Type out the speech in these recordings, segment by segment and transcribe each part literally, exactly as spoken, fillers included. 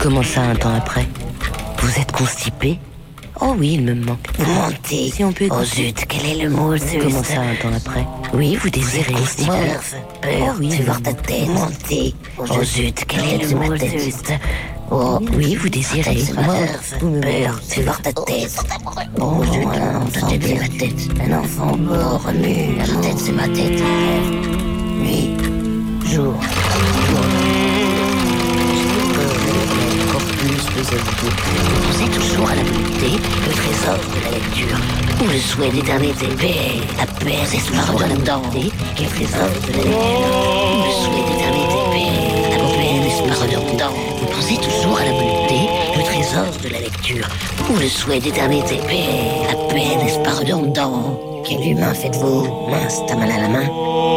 Comment ça, un temps après? Vous êtes constipé? Oh oui, il me manque. Vous mentez. Si on peut écouter. Oh zut, quel est le mot, Zeus? Comment ça, un temps après? Oui, vous désirez. Morve, peur, oh oui, tu je- voir ta tête. Mentez. Oh, Oh je- zut, quel est le c'est mot, ma tête. Zeus? Oh oui, vous désirez. Morve, vous me Peur, morvez. tu voir ta tête. Oh zut, un enfant, c'est ma tête. Un enfant mort, remue. La tête, c'est ma tête. Nuit, jour, Encore plus plus agité. vous pensez toujours à la volupté, le trésor de la lecture, ou le souhait d'éternité, paix, la paix, l'espoir de dedans, quel trésor de la lecture, ou le souhait d'éternité, paix, la paix, l'espoir de dedans. Vous pensez toujours à la volupté, le trésor de la lecture, ou le souhait d'éternité, paix, la paix, l'espoir de dedans. Quel humain faites-vous? Mince, t'as mal à la main?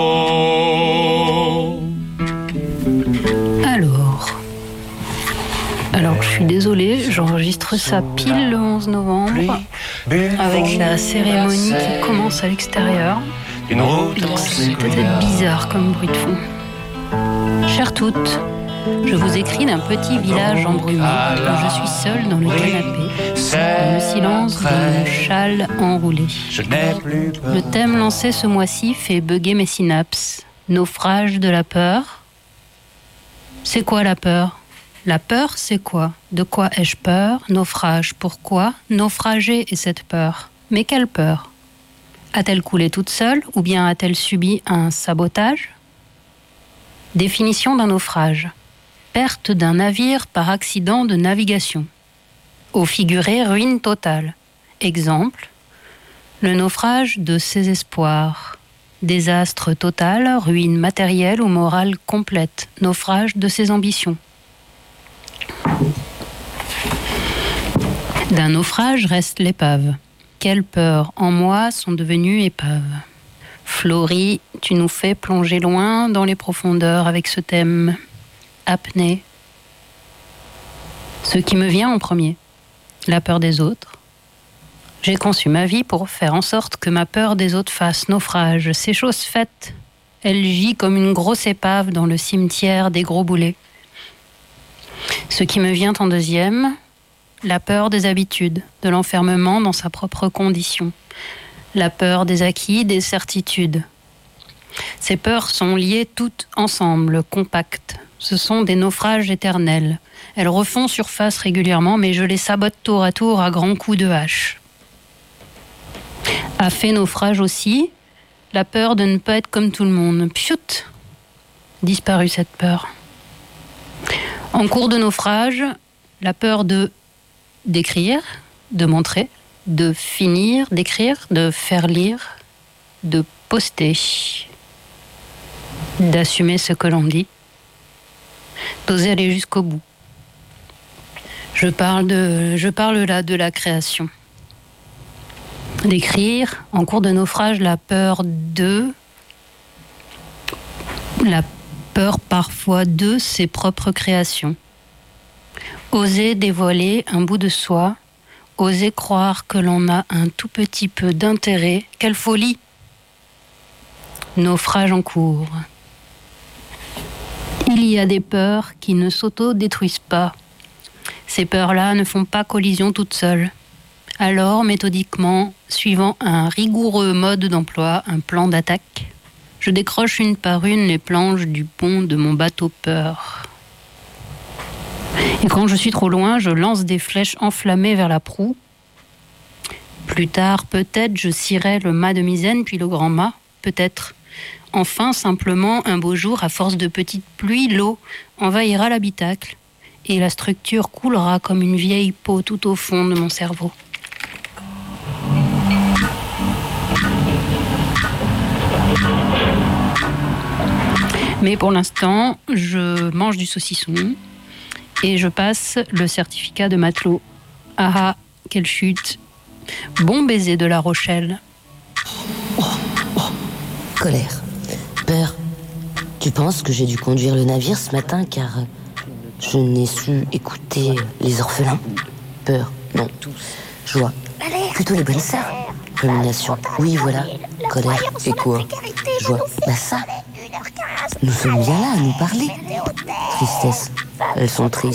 Alors, alors je suis désolée, j'enregistre ça pile le onze novembre, avec la cérémonie qui commence à l'extérieur. Une route Donc ça peut être bizarre comme bruit de fond. Chères toutes, je vous écris d'un petit village embrumé où je suis seule dans le canapé, dans le silence de mon châle enroulé. Je n'ai plus peur. Le thème lancé ce mois-ci fait bugger mes synapses. Naufrage de la peur. C'est quoi la peur? La peur, c'est quoi? De quoi ai-je peur? Naufrage, pourquoi? Naufrager est cette peur. Mais quelle peur? A-t-elle coulé toute seule ou bien a-t-elle subi un sabotage? Définition d'un naufrage. Perte d'un navire par accident de navigation. Au figuré, ruine totale. Exemple, le naufrage de ses espoirs. Désastre total, ruine matérielle ou morale complète. Naufrage de ses ambitions. D'un naufrage reste l'épave. Quelles peurs en moi sont devenues épaves. Florie, tu nous fais plonger loin dans les profondeurs avec ce thème. Apnée. Ce qui me vient en premier, la peur des autres. J'ai conçu ma vie pour faire en sorte que ma peur des autres fasse naufrage. C'est chose faite. Elle gît comme une grosse épave dans le cimetière des gros boulets. Ce qui me vient en deuxième, la peur des habitudes, de l'enfermement dans sa propre condition. La peur des acquis, des certitudes. Ces peurs sont liées toutes ensemble, compactes. Ce sont des naufrages éternels. Elles refont surface régulièrement, mais je les sabote tour à tour à grands coups de hache. A fait naufrage aussi, la peur de ne pas être comme tout le monde. Piout! Disparue cette peur. En cours de naufrage, la peur de d'écrire, de montrer, de finir d'écrire, de faire lire, de poster, d'assumer ce que l'on dit, d'oser aller jusqu'au bout. Je parle de, je parle là de la création. D'écrire, en cours de naufrage, la peur de... La peur parfois de ses propres créations. Oser dévoiler un bout de soi, oser croire que l'on a un tout petit peu d'intérêt. Quelle folie! Naufrage en cours. Il y a des peurs qui ne s'auto-détruisent pas. Ces peurs-là ne font pas collision toutes seules. Alors, méthodiquement, suivant un rigoureux mode d'emploi, un plan d'attaque, je décroche une par une les planches du pont de mon bateau peur. Et quand je suis trop loin, je lance des flèches enflammées vers la proue. Plus tard, peut-être, je scierai le mât de misaine, puis le grand mât, peut-être. Enfin, simplement, un beau jour, à force de petites pluies, l'eau envahira l'habitacle et la structure coulera comme une vieille peau tout au fond de mon cerveau. Mais pour l'instant, je mange du saucisson et je passe le certificat de matelot. Ah ah, quelle chute! Bon baiser de La Rochelle. Oh, oh. Colère, peur. Tu penses que j'ai dû conduire le navire ce matin car je n'ai su écouter les orphelins? Peur, non. Joie, plutôt les bonnes sœurs. Rumination, oui voilà. Colère, et quoi? Joie, bah ça. Nous sommes bien là à nous parler. Tristesse, elles sont tristes.